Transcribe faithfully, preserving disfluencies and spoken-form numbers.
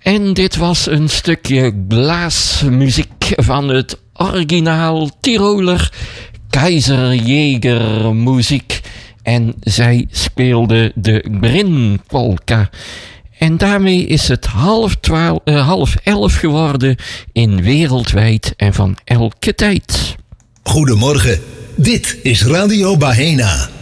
En dit was een stukje blaasmuziek van het originaal Tiroler Keizerjägermuziek. En zij speelde de Grinpolka. En daarmee is het half, twaalf, uh, half elf geworden in Wereldwijd en van elke tijd. Goedemorgen, dit is Radio Bahena.